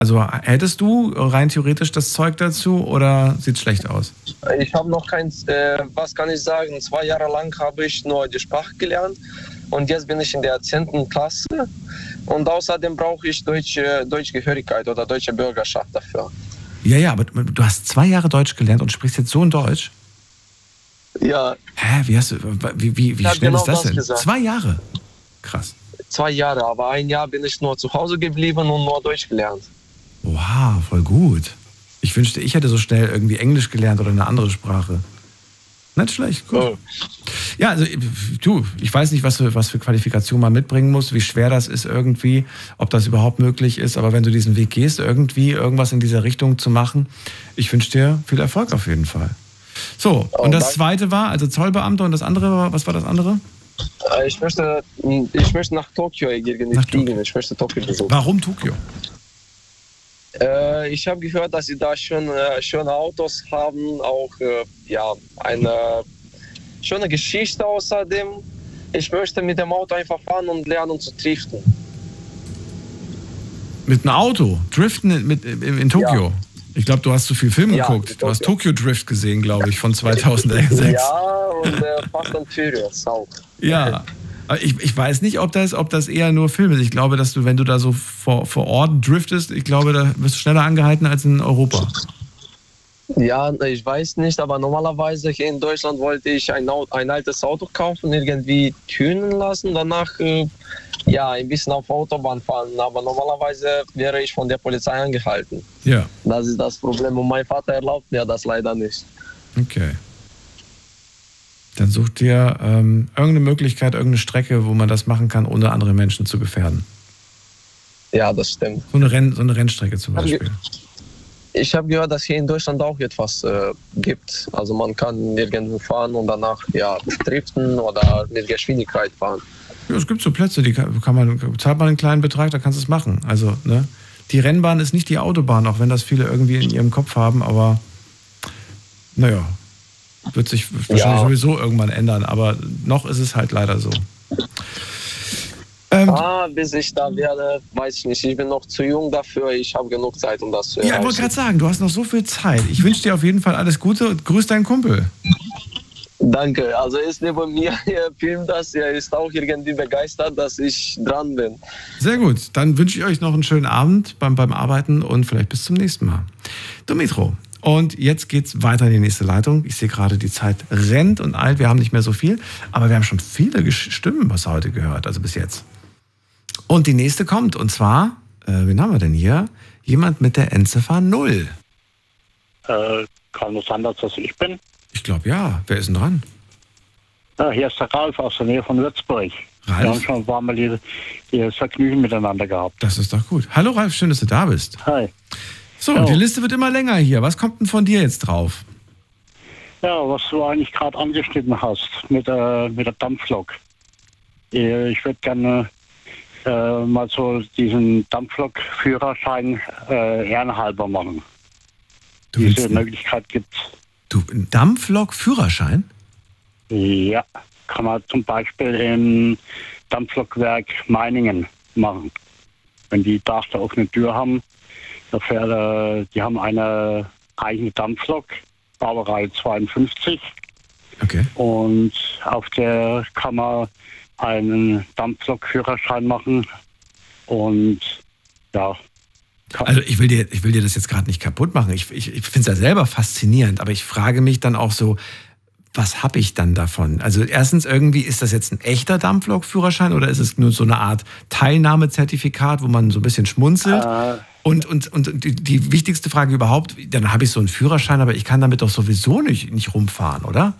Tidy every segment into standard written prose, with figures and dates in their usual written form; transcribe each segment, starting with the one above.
Also hättest du rein theoretisch das Zeug dazu oder sieht es schlecht aus? Ich habe noch keins, was kann ich sagen, 2 Jahre lang habe ich nur die Sprache gelernt und jetzt bin ich in der 10. Klasse und außerdem brauche ich Deutschgehörigkeit oder deutsche Bürgerschaft dafür. Ja, aber du hast 2 Jahre Deutsch gelernt und sprichst jetzt so in Deutsch? Ja. Hä, wie schnell genau ist das denn? gesagt. 2 Jahre? Krass. 2 Jahre, aber 1 Jahr bin ich nur zu Hause geblieben und nur Deutsch gelernt. Wow, voll gut. Ich wünschte, ich hätte so schnell irgendwie Englisch gelernt oder eine andere Sprache. Nicht schlecht, gut. Oh. Ja, also ich weiß nicht, was für Qualifikation man mitbringen muss, wie schwer das ist irgendwie, ob das überhaupt möglich ist, aber wenn du diesen Weg gehst, irgendwie irgendwas in dieser Richtung zu machen, ich wünsche dir viel Erfolg auf jeden Fall. So, und das zweite war, also Zollbeamter und das andere war, was war das andere? Ich möchte nach Tokio irgendwie fliegen, ich möchte Tokio besuchen. Warum Tokio? Ich habe gehört, dass sie da schöne Autos haben, auch eine schöne Geschichte außerdem. Ich möchte mit dem Auto einfach fahren und lernen zu driften. Mit einem Auto? Driften in Tokio? Ja. Ich glaube, du hast zu viel Film geguckt. Du hast Tokyo Drift gesehen, glaube ich, von 2006. Ja, und Fast and Furious auch. Ja. Ich weiß nicht, ob das eher nur Film ist. Ich glaube, dass du, wenn du da so vor Ort driftest, ich glaube, da wirst du schneller angehalten als in Europa. Ja, ich weiß nicht, aber normalerweise hier in Deutschland wollte ich ein altes Auto kaufen, irgendwie tunen lassen, danach ein bisschen auf Autobahn fahren. Aber normalerweise wäre ich von der Polizei angehalten. Ja. Das ist das Problem und mein Vater erlaubt mir das leider nicht. Okay. Dann such dir irgendeine Möglichkeit, irgendeine Strecke, wo man das machen kann, ohne andere Menschen zu gefährden. Ja, das stimmt. So eine Rennstrecke zum Beispiel. Ich habe gehört, dass hier in Deutschland auch etwas gibt. Also man kann nirgendwo fahren und danach driften oder mit Geschwindigkeit fahren. Ja, es gibt so Plätze, zahlt man einen kleinen Betrag, da kannst du es machen. Also, ne? Die Rennbahn ist nicht die Autobahn, auch wenn das viele irgendwie in ihrem Kopf haben, aber naja, wird sich wahrscheinlich sowieso irgendwann ändern, aber noch ist es halt leider so. Bis ich da werde, weiß ich nicht. Ich bin noch zu jung dafür. Ich habe genug Zeit, um das zu erreichen. Ja, ich wollte gerade sagen, du hast noch so viel Zeit. Ich wünsche dir auf jeden Fall alles Gute und grüß deinen Kumpel. Danke. Also er ist neben mir, er filmt das. Er ist auch irgendwie begeistert, dass ich dran bin. Sehr gut. Dann wünsche ich euch noch einen schönen Abend beim Arbeiten und vielleicht bis zum nächsten Mal. Dumitro. Und jetzt geht's weiter in die nächste Leitung. Ich sehe gerade, die Zeit rennt und eilt. Wir haben nicht mehr so viel, aber wir haben schon viele Stimmen, was heute gehört, also bis jetzt. Und die nächste kommt, und zwar, wen haben wir denn hier? Jemand mit der Endziffer 0. Kann es sein, dass das ich bin? Ich glaube ja. Wer ist denn dran? Ja, hier ist der Ralf aus der Nähe von Würzburg. Ralf? Wir haben schon ein paar Mal das Vergnügen miteinander gehabt. Das ist doch gut. Hallo Ralf, schön, dass du da bist. Hi. So, die Liste wird immer länger hier. Was kommt denn von dir jetzt drauf? Ja, was du eigentlich gerade angeschnitten hast mit der Dampflok. Ich würde gerne mal so diesen Dampflok-Führerschein ehrenhalber machen. Diese Möglichkeit gibt's. Du, einen Dampflok-Führerschein? Ja, kann man zum Beispiel im Dampflokwerk Meiningen machen. Wenn die Dach der offene Tür haben, die haben eine eigene Dampflok, Baureihe 52. Okay. Und auf der kann man einen Dampflok-Führerschein machen. Und ja. Also ich will dir das jetzt gerade nicht kaputt machen. Ich finde es ja selber faszinierend, aber ich frage mich dann auch so, was habe ich dann davon? Also erstens irgendwie, ist das jetzt ein echter Dampflok-Führerschein oder ist es nur so eine Art Teilnahmezertifikat, wo man so ein bisschen schmunzelt? Und die wichtigste Frage überhaupt, dann habe ich so einen Führerschein, aber ich kann damit doch sowieso nicht rumfahren, oder?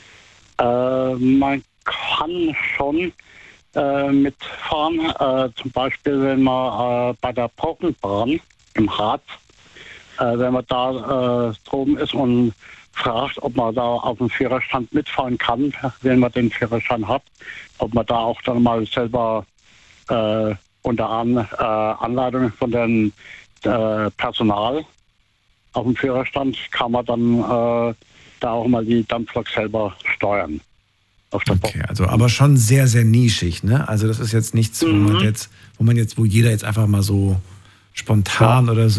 Man kann schon mitfahren. Zum Beispiel, wenn man bei der Brockenbahn im Harz, wenn man da droben ist und fragt, ob man da auf dem Führerstand mitfahren kann, wenn man den Führerschein hat, ob man da auch dann mal selber unter Anleitung von dem Personal auf dem Führerstand kann man dann da auch mal die Dampflok selber steuern. Okay, also aber schon sehr, sehr nischig, ne? Also das ist jetzt nichts, wo jeder jetzt einfach mal so spontan oder so.